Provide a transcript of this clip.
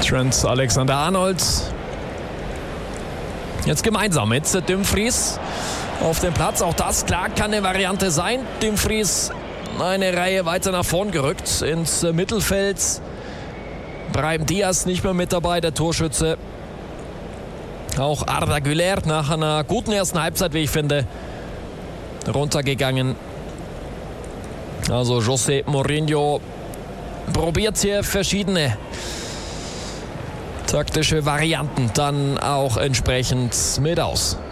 Trent Alexander-Arnold. Jetzt gemeinsam mit Dumfries auf dem Platz. Auch das, klar, kann eine Variante sein. Dumfries eine Reihe weiter nach vorn gerückt ins Mittelfeld. Brahim Diaz nicht mehr mit dabei, der Torschütze. Auch Arda Güler nach einer guten ersten Halbzeit, wie ich finde, runtergegangen. Also José Mourinho probiert hier verschiedene taktische Varianten dann auch entsprechend mit aus.